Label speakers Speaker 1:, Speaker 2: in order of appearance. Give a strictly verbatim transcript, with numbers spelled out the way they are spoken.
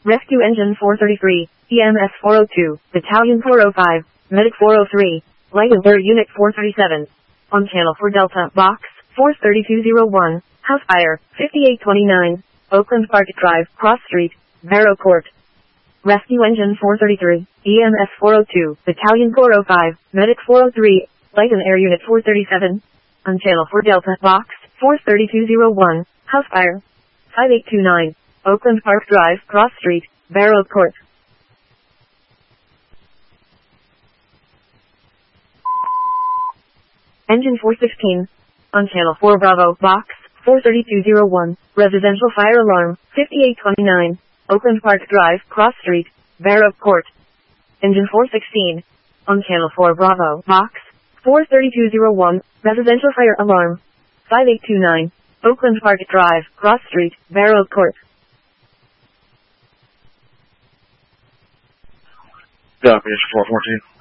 Speaker 1: Rescue Engine four thirty-three, E M S four oh two, Battalion four oh five, Medic four oh three, Light and Air Unit four thirty-seven. On Channel four Delta, Box, four thirty-two oh one, House Fire, fifty-eight twenty-nine, Oakland Park Drive, Cross Street, Barrow Court. Rescue Engine four thirty-three, E M S four oh two, Battalion four oh five, Medic four oh three, Light and Air Unit four thirty-seven. On Channel four Delta, Box, four thirty-two oh one, House Fire, five eight two nine, Oakland Park Drive, Cross Street, Barrow Court. Engine four sixteen. On Channel four Bravo, Box, four thirty-two oh one, Residential Fire Alarm, fifty-eight twenty-nine, Oakland Park Drive, Cross Street, Barrow Court. Engine four sixteen. On Channel four Bravo, Box, four thirty-two oh one, Residential Fire Alarm, five eight two nine, Oakland Park Drive, Cross Street, Barrow Court.
Speaker 2: Copy, four fourteen.